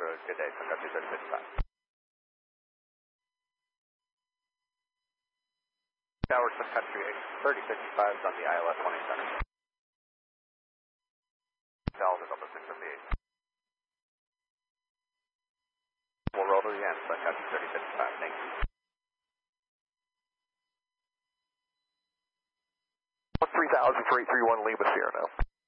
Road, good day, Sun Country 3055. Tower Sun Country 3055 is on the ILS 1 center. Delta Delta 658. We'll roll to the end, Sun Country 3055, thank you. 3000 for 831 Lima Sierra now.